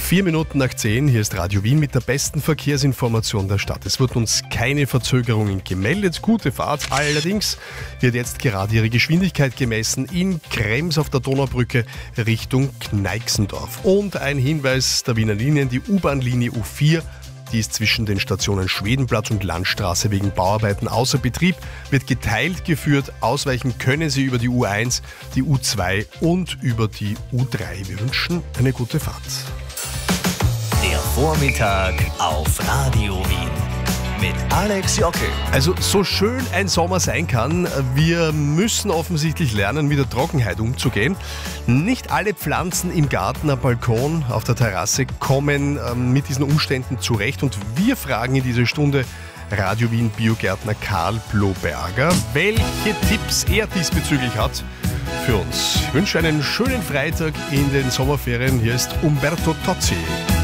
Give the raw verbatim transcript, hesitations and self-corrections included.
Vier Minuten nach zehn, hier ist Radio Wien mit der besten Verkehrsinformation der Stadt. Es wird uns keine Verzögerungen gemeldet, gute Fahrt. Allerdings wird jetzt gerade ihre Geschwindigkeit gemessen in Krems auf der Donaubrücke Richtung Kneixendorf. Und ein Hinweis der Wiener Linien, die U-Bahn-Linie U vier, die ist zwischen den Stationen Schwedenplatz und Landstraße wegen Bauarbeiten außer Betrieb, wird geteilt geführt. Ausweichen können Sie über die U eins, die U zwei und über die U drei. Wir wünschen eine gute Fahrt. Der Vormittag auf Radio Wien mit Alex Jockel. Also so schön ein Sommer sein kann, wir müssen offensichtlich lernen, mit der Trockenheit umzugehen. Nicht alle Pflanzen im Garten, am Balkon, auf der Terrasse kommen ähm, mit diesen Umständen zurecht. Und wir fragen in dieser Stunde Radio Wien Biogärtner Karl Bloberger, welche Tipps er diesbezüglich hat für uns. Ich wünsche einen schönen Freitag in den Sommerferien. Hier ist Umberto Tozzi.